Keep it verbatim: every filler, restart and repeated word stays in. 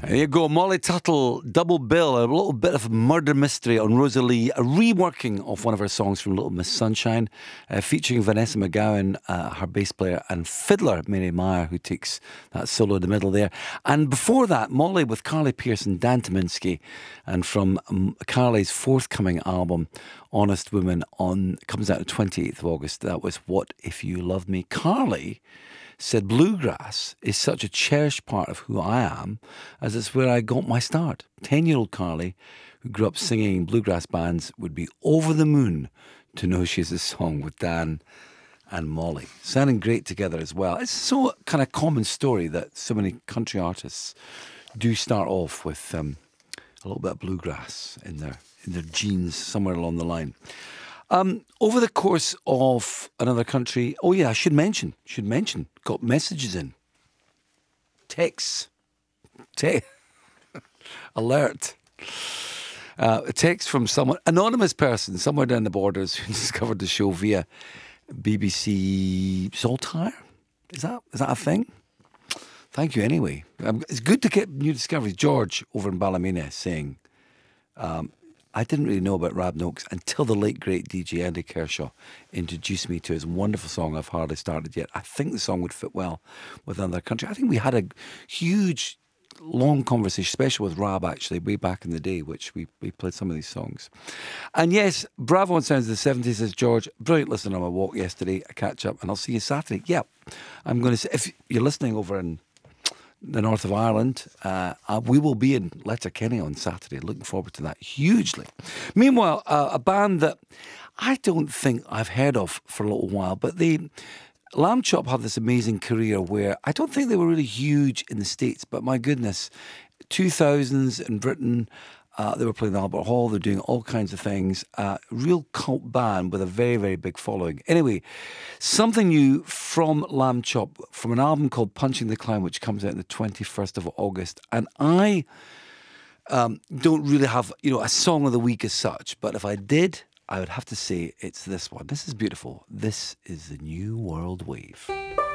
There you go, Molly Tuttle, double bill, a little bit of murder mystery on Rosalie, a reworking of one of her songs from Little Miss Sunshine, uh, featuring Vanessa McGowan, uh, her bass player, and fiddler Mary Meyer, who takes that solo in the middle there. And before that, Molly with Carly Pearce and Dan Tyminski, and from um, Carly's forthcoming album, Honest Woman, on comes out on the twenty-eighth of August. That was What If You Loved Me. Carly said bluegrass is such a cherished part of who I am, as it's where I got my start. Ten-year-old Carly, who grew up singing in bluegrass bands, would be over the moon to know she has a song with Dan and Molly, sounding great together as well. It's so kind of common story that so many country artists do start off with um, a little bit of bluegrass in their in their genes somewhere along the line. Um, over the course of another country, oh yeah, I should mention, should mention, got messages in. Texts. Te- Alert. Uh, a text from someone, anonymous person, somewhere down the borders who discovered the show via B B C Saltire. Is that is that a thing? Thank you anyway. Um, it's good to get new discoveries. George over in Ballymena saying, um, I didn't really know about Rab Noakes until the late, great D J Andy Kershaw introduced me to his wonderful song, I've Hardly Started Yet. I think the song would fit well with another country. I think we had a huge, long conversation, especially with Rab, actually, way back in the day, which we, we played some of these songs. And yes, Bravo on Sounds of the seventies, says George. Brilliant listening on my walk yesterday. I catch up, and I'll see you Saturday. Yeah, I'm going to say, if you're listening over in the north of Ireland, uh, uh, we will be in Letterkenny on Saturday. Looking forward to that hugely. Meanwhile, uh, a band that I don't think I've heard of for a little while, but they, Lamb Chop had this amazing career where I don't think they were really huge in the States, but my goodness, two thousands in Britain, uh, they were playing the Albert Hall, they're doing all kinds of things. Uh, real cult band with a very, very big following. Anyway, something new from Lamb Chop, from an album called Punching the Clown, which comes out on the twenty-first of August. And I um, don't really have, you know, a song of the week as such, but if I did, I would have to say it's this one. This is beautiful. This is the New World Wave.